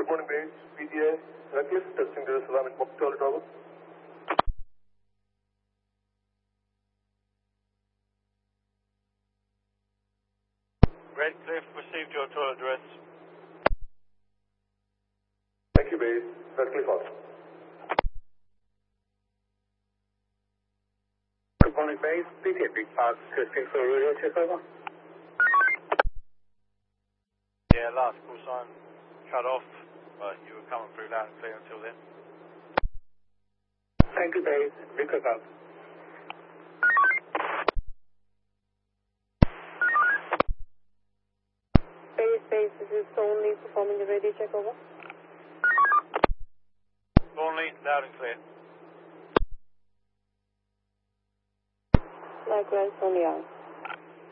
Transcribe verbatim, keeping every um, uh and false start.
morning, base. P T A, Reckless, testing the Islamic Mokhtar Tower. Redcliffe, received your tour address. Thank you, base. Redcliffe also. Good morning, base. P T A Big Park, testing for radio check over. Yeah, last call sign cut off, but you were coming through loud and clear until then. Thank you, base. Recliff out. Base, base, this is Thornley performing the radio check over. Thornley, loud and clear. Likewise, Thornley out.